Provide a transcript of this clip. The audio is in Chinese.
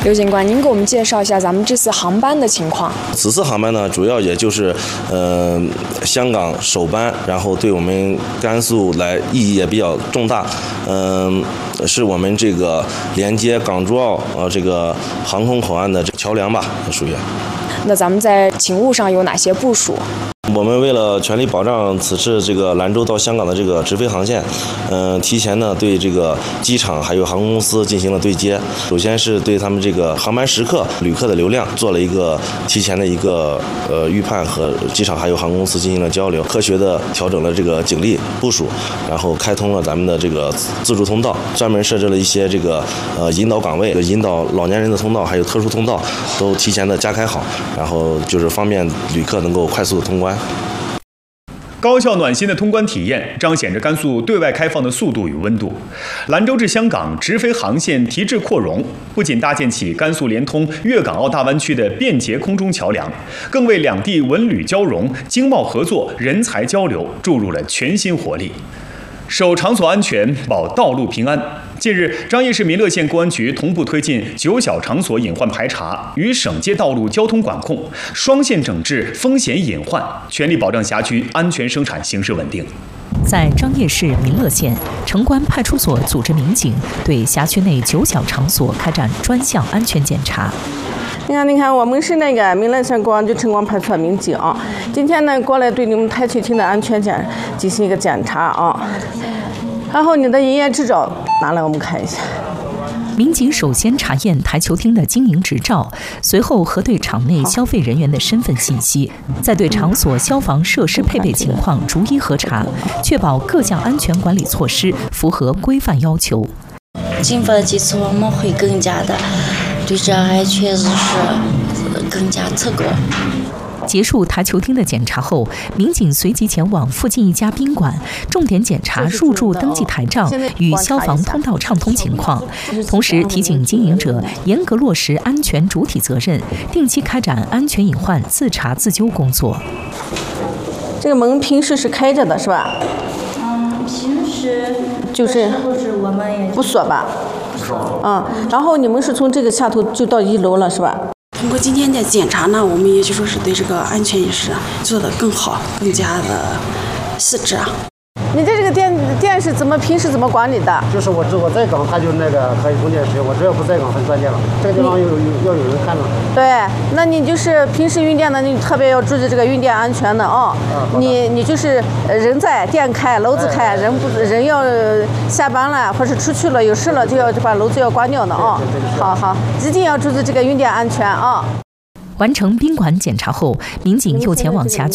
刘警官，您给我们介绍一下咱们这次航班的情况。 此次航班呢，主要也就是香港首班，然后对我们甘肃来意义也比较重大。是我们这个连接港珠澳这个航空口岸的桥梁吧，属于。 那咱们在勤务上有哪些部署？ 我们为了全力保障此次这个兰州到香港的这个直飞航线，提前呢对这个机场还有航空公司进行了对接。首先是对他们这个航班时刻、旅客的流量做了一个提前的一个预判，和机场还有航空公司进行了交流，科学的调整了这个警力部署，然后开通了咱们的这个自助通道，专门设置了一些这个引导岗位，引导老年人的通道还有特殊通道都提前的加开好，然后就是方便旅客能够快速的通关。 高效暖心的通关体验彰显着甘肃对外开放的速度与温度。兰州至香港直飞航线提质扩容，不仅搭建起甘肃连通粤港澳大湾区的便捷空中桥梁，更为两地文旅交融、经贸合作、人才交流注入了全新活力。守场所安全，保道路平安。近日，张掖市民乐县公安局同步推进9小场所隐患排查与省街道路交通管控，双线整治风险隐患，全力保障辖区安全生产形势稳定。 在张掖市民乐县，城关派出所组织民警对辖区内9小场所开展专项安全检查。 你看，我们是那个民乐县公安局城关派出所民警啊，今天呢过来对你们台球厅的安全进行一个检查啊。然后你的营业执照拿来我们看一下。 民警首先查验台球厅的经营执照，随后核对场内消费人员的身份信息，再对场所消防设施配备情况逐一核查，确保各项安全管理措施符合规范要求。 进发的几次我们会更加的对这还确实是更加侧重。 结束台球厅的检查后，民警随即前往附近一家宾馆，重点检查入住登记台账与消防通道畅通情况，同时提醒经营者严格落实安全主体责任，定期开展安全隐患自查自纠工作。 这个门平时是开着的，是吧？ 平时就是我们也不锁吧？然后你们是从这个下头就到1楼了，是吧？ 通过今天的检查呢，我们也就说是对这个安全意识做得更好，更加的细致啊。 你这个电是平时怎么管理的？ 就是我在岗，他就那个可以供电池；我只要不在岗，他就断电了。这个地方要有人看着。对， 那你就是平时运电的，你特别要注意这个运电安全的啊。你就是人在电开，楼子开，人要下班了或是出去了有事了，就要把楼子要关掉的啊。好，一定要注意这个运电安全啊。 完成宾馆检查后，民警又前往辖区